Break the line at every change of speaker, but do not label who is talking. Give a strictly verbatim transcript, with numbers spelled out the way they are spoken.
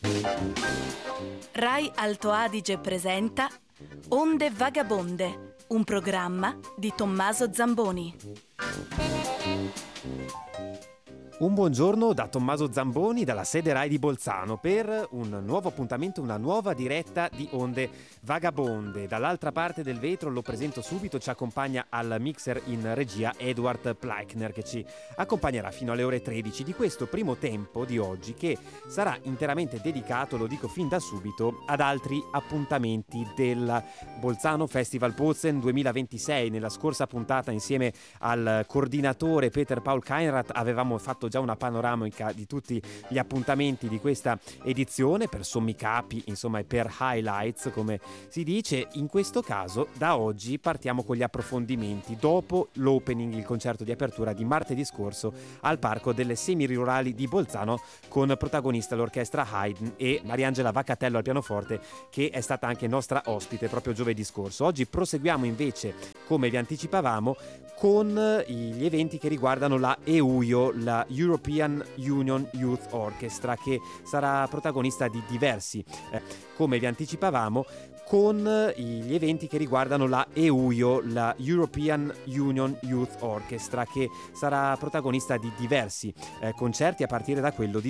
Rai Alto Adige presenta Onde Vagabonde, un programma di Tommaso Zamboni.
Un buongiorno da Tommaso Zamboni dalla sede Rai di Bolzano per un nuovo appuntamento, una nuova diretta di Onde Vagabonde. Dall'altra parte del vetro, lo presento subito, ci accompagna al mixer in regia Edward Pleichner, che ci accompagnerà fino alle ore tredici di questo primo tempo di oggi, che sarà interamente dedicato, lo dico fin da subito, ad altri appuntamenti del Bolzano Festival Pozen duemilaventisei. Nella scorsa puntata, insieme al coordinatore Peter Paul Keinrath, avevamo fatto già una panoramica di tutti gli appuntamenti di questa edizione per sommi capi, insomma, e per highlights, come si dice. In questo caso, da oggi partiamo con gli approfondimenti dopo l'opening, il concerto di apertura di martedì scorso al Parco delle Semirurali di Bolzano, con protagonista l'orchestra Haydn e Mariangela Vaccatello al pianoforte, che è stata anche nostra ospite proprio giovedì scorso. Oggi proseguiamo invece, come vi anticipavamo, con gli eventi che riguardano la E U I O, la European Union Youth Orchestra, che sarà protagonista di diversi, eh, come vi anticipavamo, con gli eventi che riguardano la E U I O, la European Union Youth Orchestra, che sarà protagonista di diversi eh, concerti, a partire da quello di